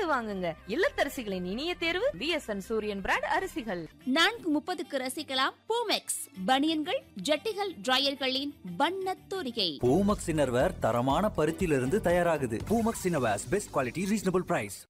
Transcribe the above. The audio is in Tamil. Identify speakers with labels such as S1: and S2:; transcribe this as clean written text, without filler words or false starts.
S1: வாங்குங்க. இல்லத்தரசிகளின் இனிய தேர்வு பிஎஸ்என் சூரியன் பிராண்ட் அரிசிகள்.
S2: 4:30க்கு ரசிக்கலாம் பூமெக்ஸ் பனியன்கள், ஜட்டிகள், டிரையர்களின் வண்ணத் தூரிகை.
S3: பூமெக்ஸ் இன்னர்வேர் தரமான பருத்தியிலிருந்து தயாராகுது. Boomex innerwears best quality, reasonable price.